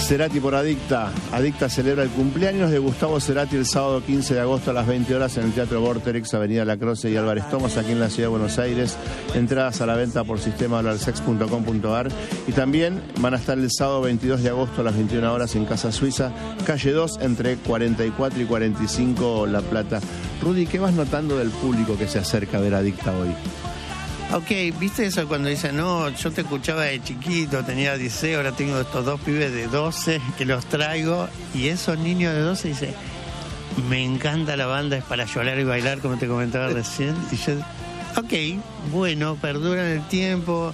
Cerati por Adicta. Adicta celebra el cumpleaños de Gustavo Cerati el sábado 15 de agosto a las 20 horas en el Teatro Vorterix, Avenida Lacroze y Álvarez Thomas, aquí en la Ciudad de Buenos Aires. Entradas a la venta por sistema.com.ar. Y también van a estar el sábado 22 de agosto a las 21 horas en Casa Suiza, calle 2, entre 44 y 45 La Plata. Rudy, ¿qué vas notando del público que se acerca a ver Adicta hoy? Ok, ¿viste eso cuando dicen, no, yo te escuchaba de chiquito, tenía 16, ahora tengo estos dos pibes de 12 que los traigo, y esos niños de 12 dicen, me encanta la banda, es para llorar y bailar, como te comentaba recién, y yo, ok, bueno, perdura en el tiempo,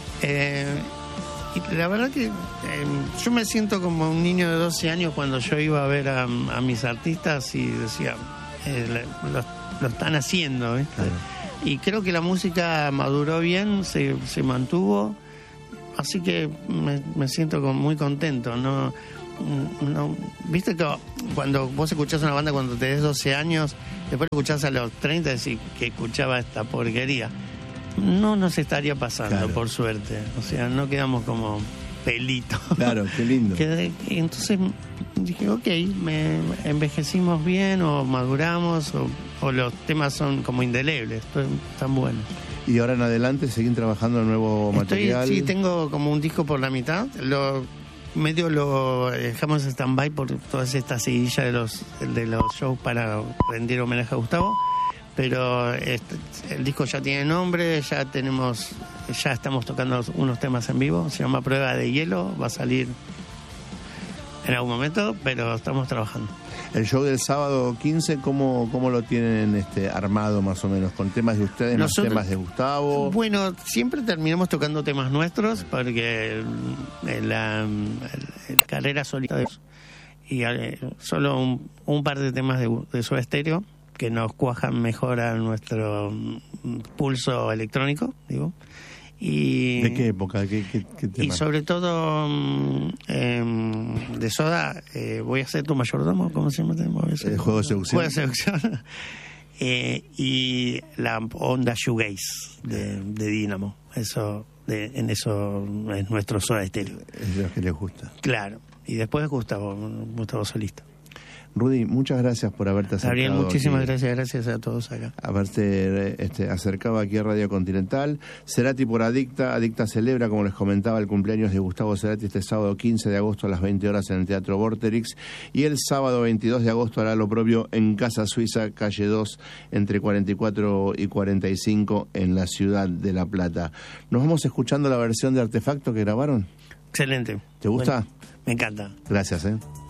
y la verdad que yo me siento como un niño de 12 años cuando yo iba a ver a mis artistas y decía, lo están haciendo, ¿viste? Claro. Y creo que la música maduró bien, se mantuvo, así que me siento muy contento. No, viste que cuando vos escuchás una banda cuando tenés 12 años, después lo escuchás a los 30 y decís que escuchaba esta porquería. No nos estaría pasando, claro, por suerte. O sea, no quedamos como pelitos. Claro, qué lindo. Entonces dije, ok, envejecimos bien o maduramos o los temas son como indelebles, están buenos. ¿Y ahora en adelante seguir trabajando en nuevo material? Sí, tengo como un disco por la mitad, lo dejamos en stand-by por todas estas seguidillas de los shows para rendir homenaje a Gustavo, pero el disco ya tiene nombre, ya estamos tocando unos temas en vivo, se llama Prueba de Hielo, va a salir en algún momento, pero estamos trabajando. El show del sábado 15, ¿cómo lo tienen armado más o menos? ¿Con temas de ustedes, más temas de Gustavo? Bueno, siempre terminamos tocando temas nuestros, porque la carrera solita y solo un par de temas de Soda Stereo que nos cuajan mejor a nuestro pulso electrónico, digo. ¿De qué época? ¿Qué tema? Y sobre todo de Soda, Voy a ser tu mayordomo, ¿cómo se llama? El Juego de Seducción. Juego de Seducción. Y la onda shoegaze de Dynamo. Eso es nuestro Soda Stereo. Es lo que les gusta. Claro. Y después Gustavo solista. Rudy, muchas gracias por haberte acercado. Gabriel, muchísimas gracias a todos acá. Haberte acercado aquí a Radio Continental. Cerati por Adicta. Adicta celebra, como les comentaba, el cumpleaños de Gustavo Cerati este sábado 15 de agosto a las 20 horas en el Teatro Vorterix. Y el sábado 22 de agosto hará lo propio en Casa Suiza, calle 2, entre 44 y 45 en la ciudad de La Plata. Nos vamos escuchando la versión de Artefacto que grabaron. Excelente. ¿Te gusta? Bueno, me encanta. Gracias,